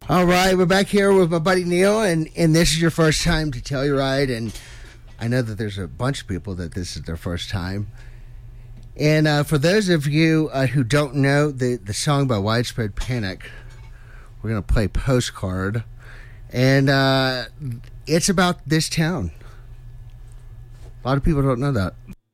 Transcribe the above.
All right, we're back here with my buddy Neil, and this is your first time to Telluride, and I know that there's a bunch of people that this is their first time. And for those of you who don't know the song by Widespread Panic, we're going to play Postcard, and it's about this town. A lot of people don't know that.